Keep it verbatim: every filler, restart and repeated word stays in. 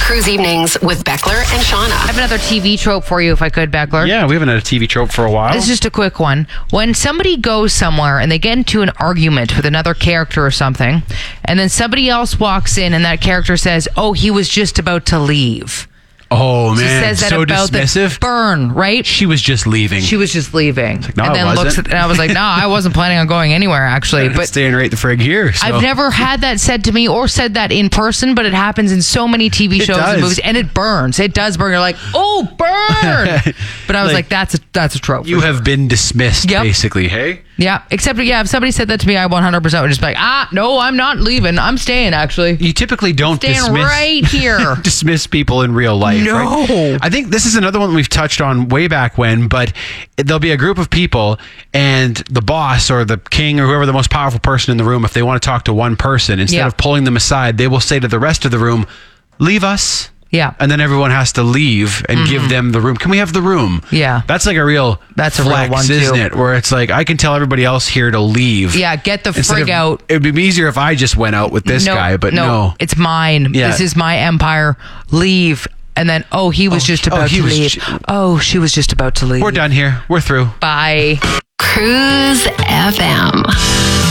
Cruise Evenings with Beckler and Shauna. I have another T V trope for you, if I could, Beckler. Yeah, we haven't had a T V trope for a while. It's just a quick one. When somebody goes somewhere and they get into an argument with another character or something, and then somebody else walks in and that character says, oh, he was just about to leave. Oh, She man, says that so about dismissive. the burn, right? She was just leaving. She was just leaving. Like, no, and I then wasn't. looks at, and I was like, no, I wasn't planning on going anywhere, actually. But staying right the frig here. So. I've never had that said to me or said that in person, but it happens in so many T V It shows does. and movies, and it burns. It does burn. You're like, oh, burn! But I was like, Like, that's a that's a trope. You for have sure. been dismissed, Yep. basically, hey? Yeah, except, yeah, if somebody said that to me, I one hundred percent would just be like, ah, no, I'm not leaving. I'm staying, actually. You typically don't Staying dismiss right here. dismiss people in real life. No. Right? I think this is another one we've touched on way back when, but there'll be a group of people and the boss or the king or whoever the most powerful person in the room, if they want to talk to one person, instead Yeah. of pulling them aside, they will say to the rest of the room, leave us. Yeah. And then everyone has to leave and give them the room. Can we have the room? Yeah. That's like a real That's a real flex, one, too. isn't it? Where it's like, I can tell everybody else here to leave. Yeah, get the Instead frig of- out. It would be easier if I just went out with this no, guy, but no. It's mine. Yeah. This is my empire. Leave. And then, oh, he was Oh, just oh, about he to was leave. ju- oh, she was just about to leave. We're done here. We're through. Bye. Cruise F M.